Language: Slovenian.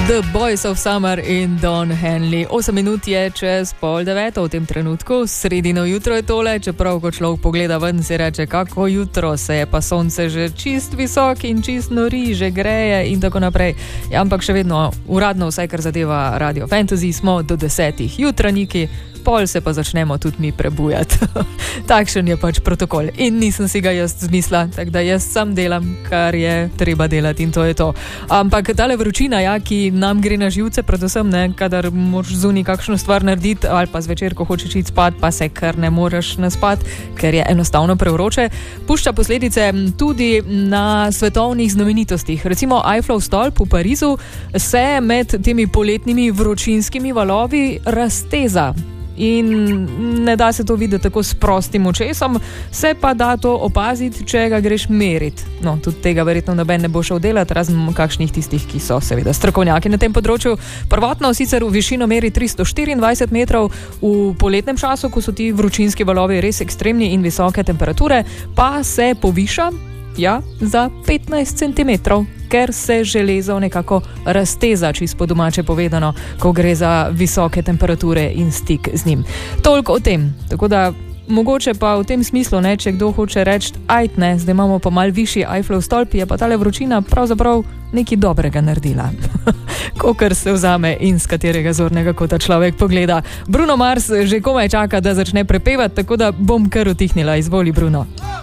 The Boys of Summer in Don Henley. 8 minut je čez 8:30 v tem trenutku, sredino jutro je tole, čeprav ko človek pogleda ven, si reče, kako jutro, se je pa sonce že čist visok in čist nori, že greje in tako naprej. Ja, ampak še vedno, uradno vsaj kar zadeva Radio Fantasy, smo do 10 jutranjiki, pol se pa začnemo tudi mi prebujati. Takšen je pač protokol in nisem si ga jaz zmislila, tako da jaz sam delam, kar je treba delati in to je to. Ampak tale vročina, ja, ki nam gre na živce, predvsem ne, kadar moraš zunaj kakšno stvar narediti ali pa zvečer, ko hočeš iti spat, pa se kar ne moreš naspat, ker je enostavno prevroče, pušča posledice tudi na svetovnih znamenitostih. Recimo Eiffelov stolp v Parizu se med temi poletnimi vročinskimi valovi razteza. In ne da se to videti tako s prostim očesom, se pa da to opaziti, če ga greš meriti. No, tudi tega verjetno noben ne bo šel delati, razen kakšnih tistih, ki so seveda strokovnjaki na tem področju. Prvotno sicer v višino meri 324 metrov, v poletnem času, ko so ti vročinski valovi res ekstremni in visoke temperature, pa se poviša, ja, za 15 centimetrov. Ker se železo nekako razteza, čisto po domače povedano, ko gre za visoke temperature in stik z njim. Toliko o tem. Tako da mogoče pa v tem smislu, ne, če kdo hoče reči, ajt ne, zdaj imamo pa mal višji Eiffelov stolp, je pa tale vročina pravzaprav nekaj dobrega naredila. Kokor se vzame in z katerega zornega kota človek pogleda. Bruno Mars že komaj čaka, da začne prepevati, tako da bom kar utihnila. Izvoli, Bruno.